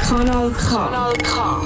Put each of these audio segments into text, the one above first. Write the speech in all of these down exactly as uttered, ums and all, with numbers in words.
Kanal K. Kanal K.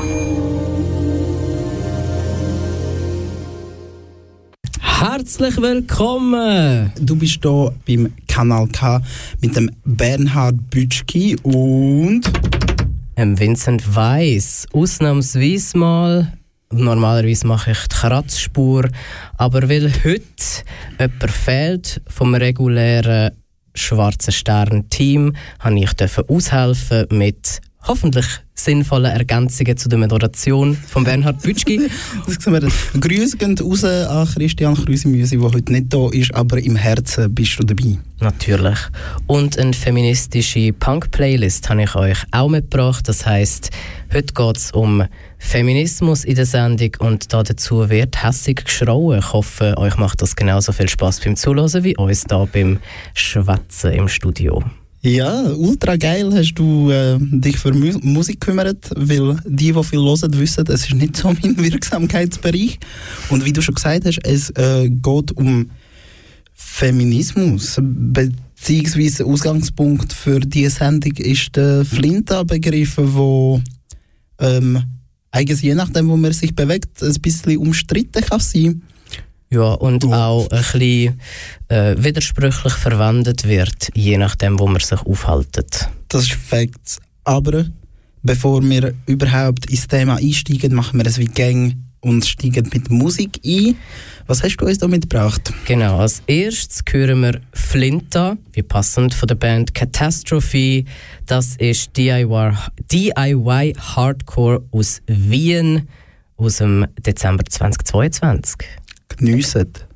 Herzlich willkommen! Du bist hier beim Kanal K mit dem Bernhard Bütschki und Ähm, Vincent Weiss. Ausnahmsweise mal. Normalerweise mache ich die Kratzspur. Aber weil heute jemand fehlt vom regulären Schwarzen Stern-Team, durfte ich aushelfen mit hoffentlich sinnvollen Ergänzungen zu der Moderation von Bernhard Bütschki. Grüße gehen raus an Christian Krüsimüsi, der heute nicht da ist, aber im Herzen bist du dabei. Natürlich. Und eine feministische Punk-Playlist habe ich euch auch mitgebracht. Das heisst, heute geht es um Feminismus in der Sendung und dazu wird hässig geschrauen. Ich hoffe, euch macht das genauso viel Spass beim Zuhören wie uns hier beim Schwätzen im Studio. Ja, ultra geil hast du äh, dich für Mu- Musik gekümmert, weil die, die viel hören, wissen, es ist nicht so mein Wirksamkeitsbereich. Und wie du schon gesagt hast, es äh, geht um Feminismus, beziehungsweise Ausgangspunkt für diese Sendung ist der Flinta-Begriff, wo ähm, eigentlich je nachdem, wo man sich bewegt, ein bisschen umstritten kann sein. Ja, und Oh. auch ein bisschen äh, widersprüchlich verwendet wird, je nachdem, wo man sich aufhält. Das ist Fakt. Aber bevor wir überhaupt ins Thema einsteigen, machen wir es wie Gang und steigen mit Musik ein. Was hast du uns da mitgebracht? Genau, als erstes hören wir Flinta, wie passend, von der Band Catastrophe. Das ist D I Y, D I Y Hardcore aus Wien aus dem Dezember zwanzig zweiundzwanzig. Geniessen.